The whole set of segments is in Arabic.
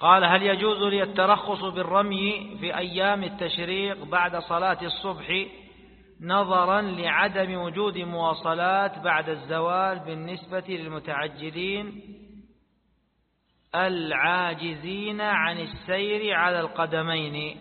قال: هل يجوز لي الترخص بالرمي في أيام التشريق بعد صلاة الصبح نظرا لعدم وجود مواصلات بعد الزوال بالنسبة للمتعجلين العاجزين عن السير على القدمين؟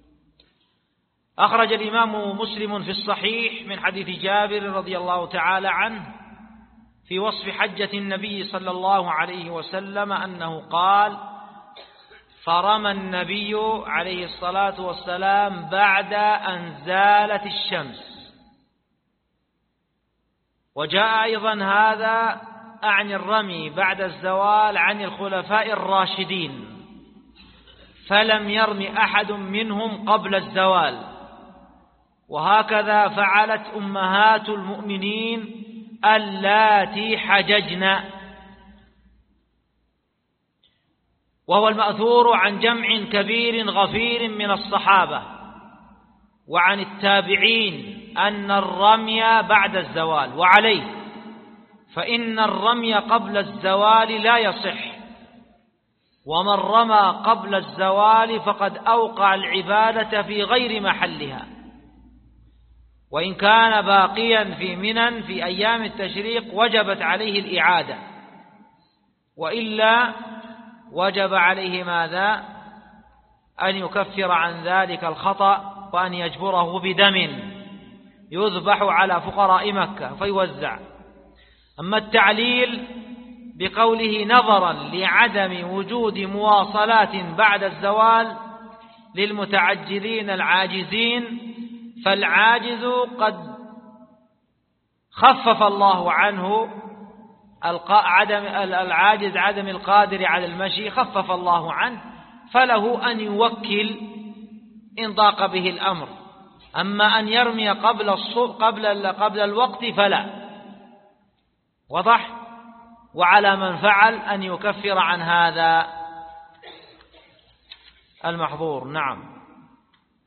أخرج الإمام مسلم في الصحيح من حديث جابر رضي الله تعالى عنه في وصف حجة النبي صلى الله عليه وسلم أنه قال: فرمى النبي عليه الصلاة والسلام بعد أن زالت الشمس. وجاء أيضا هذا عن الرمي بعد الزوال عن الخلفاء الراشدين، فلم يرم أحد منهم قبل الزوال، وهكذا فعلت أمهات المؤمنين اللاتي حججن. وهو المأثور عن جمع كبير غفير من الصحابة وعن التابعين أن الرمي بعد الزوال، وعليه فإن الرمي قبل الزوال لا يصح، ومن رمى قبل الزوال فقد أوقع العبادة في غير محلها، وإن كان باقيا في منى في أيام التشريق وجبت عليه الإعادة، وإلا وجب عليه ماذا؟ أن يكفر عن ذلك الخطأ وأن يجبره بدم يذبح على فقراء مكة فيوزع. أما التعليل بقوله نظرا لعدم وجود مواصلات بعد الزوال للمتعجلين العاجزين، فالعاجز قد خفف الله عنه العاجز عدم القادر على المشي خفف الله عنه، فله أن يوكل إن ضاق به الأمر. أما أن يرمي قبل الوقت فلا. وضح؟ وعلى من فعل أن يكفر عن هذا المحظور. نعم.